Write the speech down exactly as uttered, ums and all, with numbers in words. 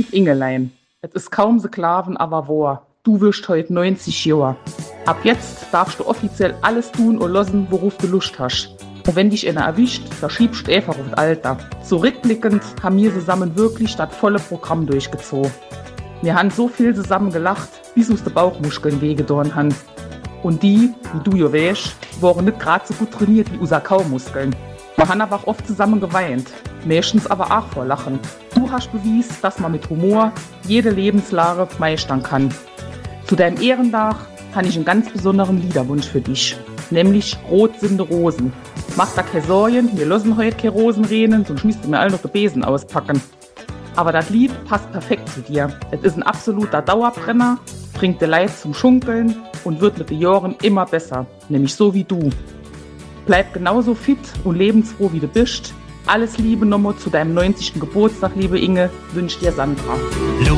Ingelein, es ist kaum se Klaven, aber wahr. Du wirst heute neunzig Jahre. Ab jetzt darfst du offiziell alles tun und lassen, worauf du Lust hast. Und wenn dich einer erwischt, verschiebst du einfach auf das Alter. So rückblickend haben wir zusammen wirklich das volle Programm durchgezogen. Wir haben so viel zusammen gelacht, bis uns die Bauchmuskeln wehgetan haben. Und die, wie du ja weißt, waren nicht gerade so gut trainiert wie unsere Kaumuskeln. Wir haben aber auch oft zusammen geweint, meistens aber auch vor Lachen. Du hast bewiesen, dass man mit Humor jede Lebenslage meistern kann. Zu deinem Ehrendach habe ich einen ganz besonderen Liederwunsch für dich, nämlich Rot sind die Rosen. Mach da keine Sorgen, wir lassen heute keine Rosen rennen, sonst müsst ihr mir alle noch den Besen auspacken. Aber das Lied passt perfekt zu dir. Es ist ein absoluter Dauerbrenner, bringt dir Leid zum Schunkeln und wird mit den Jahren immer besser, nämlich so wie du. Bleib genauso fit und lebensfroh wie du bist. Alles Liebe nochmal zu deinem neunzigsten Geburtstag, liebe Inge, wünscht dir Sandra.